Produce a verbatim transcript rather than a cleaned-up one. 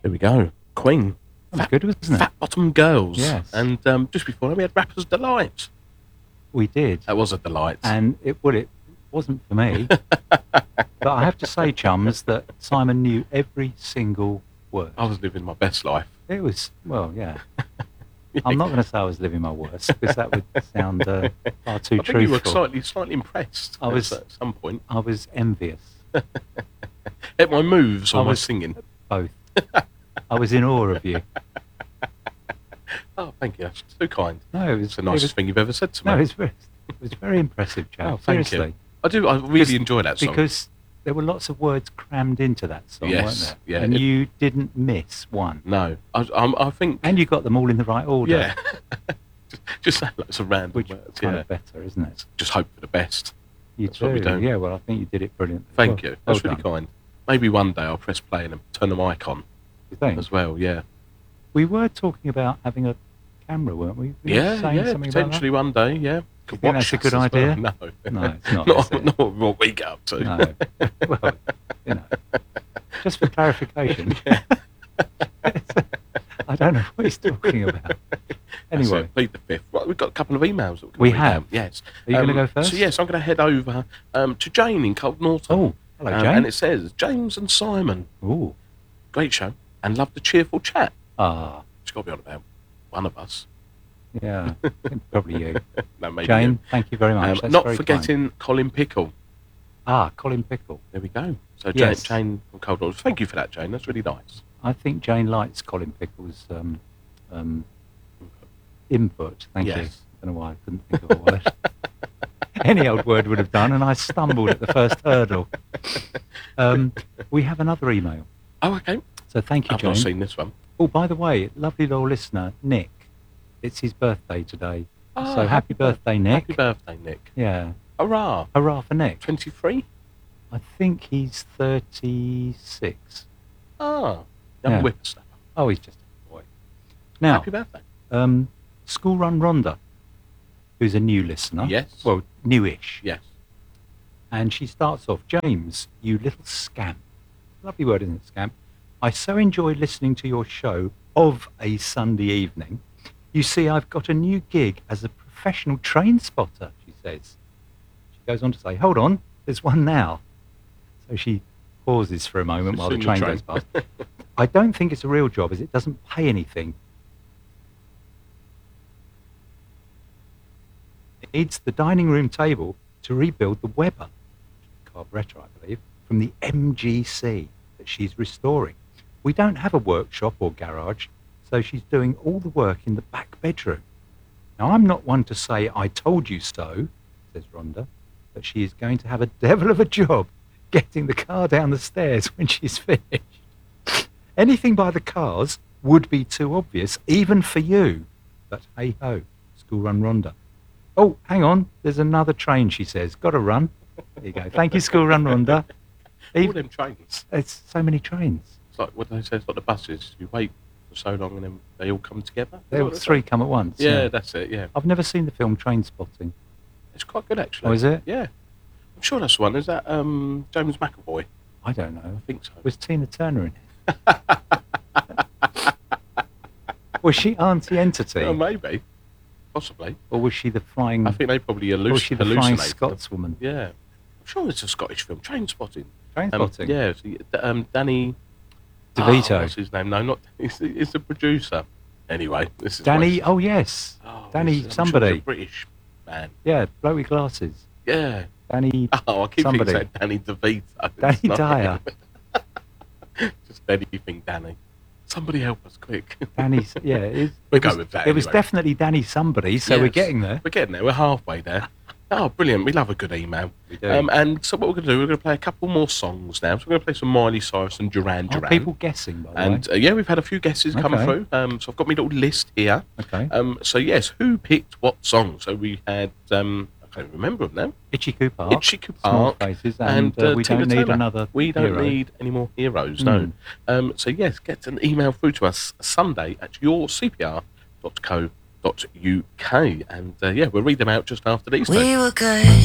There we go. Queen. That was good, wasn't it? Fat Bottom Girls. Yes. And um, just before that, we had Rapper's Delight. We did. That was a delight. And it well, it wasn't for me. But I have to say, chums, that Simon knew every single word. I was living my best life. It was, well, yeah. I'm not going to say I was living my worst, because that would sound uh, far too I think truthful. you were slightly, slightly impressed I was, at some point. I was envious. At my moves or I my was singing? Both. I was in awe of you. Oh, thank you. That's too kind. No, it was It's the nicest it was, thing you've ever said to me. No, it was very, it was very impressive, chap. Oh, thank Seriously. you. I do. I really enjoy that song. Because there were lots of words crammed into that song, Yes, weren't there? yeah, And it- you didn't miss one. No, I, I, I think. And you got them all in the right order. Yeah. just, just sound like some random Which words. kind Yeah. of better, isn't it? Just hope for the best. You That's do. what we do. Yeah, well, I think you did it brilliantly. Thank well, you. That's well really done. kind. Maybe one day I'll press play and turn the mic on You think? as well. Yeah. We were talking about having a camera, weren't we? Were you Yeah. saying Yeah. something about Potentially one day. Yeah. Could think watch that's a us good as idea? well. No. No, it's not, not, is it? not what we get up to. that? No. Well, you know, just for clarification. I don't know what he's talking about. That's Anyway, it, plead the fifth. Right, we've got a couple of emails. That we can We read have? out. Yes. Are you gonna Um, go first? So yes, I'm going to head over um, to Jane in Cold Norton. Oh, hello, Um, Jane. And it says, James and Simon, Ooh. great show, and love the cheerful chat. Ah, It's got to be on about one of us. yeah. Probably you. No, maybe Jane, you. thank you very much. Um, That's not very forgetting Colin Pickle. kind. Ah, Colin Pickle. There we go. So Jane, Yes. Jane from Cold Norton. Thank you for that, Jane. That's really nice. I think Jane likes Colin Pickle's um, um, input. Thank you. Yes. I don't know why I couldn't think of a word. Any old word would have done, and I stumbled at the first hurdle. Um, we have another email. Oh, okay. So thank you, I've Jane. not seen this one. Oh, by the way, lovely little listener, Nick. It's his birthday today. Oh, so happy birthday, Nick. Happy birthday, Nick. Yeah. Hurrah. Hurrah for Nick. twenty-three? I think he's thirty-six. Ah, young Yeah. whippersnapper. Oh, he's just a boy. Now, Happy birthday. um, School Run Rhonda, who's a new listener. Yes. Well, newish. Yes. And she starts off, James, you little scamp. Lovely word, isn't it, scamp? I so enjoy listening to your show of a Sunday evening. You see, I've got a new gig as a professional train spotter, she says. She goes on to say, hold on, there's one now. So she pauses for a moment She's while the seen the train train. goes past. I don't think it's a real job as it doesn't pay anything. It needs the dining room table to rebuild the Weber carburettor, I believe, from the M G C that she's restoring. We don't have a workshop or garage, so she's doing all the work in the back bedroom. Now, I'm not one to say, I told you so, says Rhonda, but she is going to have a devil of a job getting the car down the stairs when she's finished. Anything by the cars would be too obvious, even for you. But hey-ho, School Run Rhonda. Oh, hang on, there's another train, she says. Got to run. There you go. Thank you, School Run Rhonda. All Even, them trains. it's so many trains. It's like what they say. It's like the buses. You wait for so long and then they all come together. There were three come at once. Yeah, that's it. Yeah, I've never seen the film Train Spotting. it's quite good actually. Oh, is it? Yeah, I'm sure that's the one. Is that um, James McAvoy? I don't know. I think so. Was Tina Turner in it? Was she Auntie Entity? Oh, maybe, possibly. Or was she the flying... I think they probably or was halluc- she the flying hallucinated. Scotswoman? Yeah, I'm sure it's a Scottish film. Train Spotting. Train Um, Spotting? yeah, so, um, Danny DeVito. Oh, what's his name? No, not. He's, he's the producer. Anyway, this is Danny... what- Oh, yes. Oh, Danny he's- I'm sure somebody. he's a British man. Yeah, bloke with glasses. Yeah. Danny... Oh, I keep Somebody. thinking it's Danny DeVito. It's Danny not Dyer. him. Just anything, Danny. Somebody help us quick. Danny... Yeah, it, We'll it go was, with that It was anyway. definitely Danny somebody, so we're Yes. getting there. We're getting there. We're halfway there. Oh, brilliant. We love a good email. We do. Um, and so what we're going to do, we're going to play a couple more songs now. So we're going to play some Miley Cyrus and Duran Are Duran. people guessing, by the and way? uh, yeah, we've had a few guesses come Okay. through. Um, so I've got my little list here. Okay. Um, so yes, who picked what song? So we had, um, I can't remember them now. Itchy Coo Park. Itchy Coo Small Park Faces, and, and uh, uh, we Tina don't need Turner. another We don't hero. need any more heroes, no. Mm. Um, so yes, get an email through to us Sunday at your c p r dot co dot u k, and uh, yeah, we'll read them out just after these. We two. were good.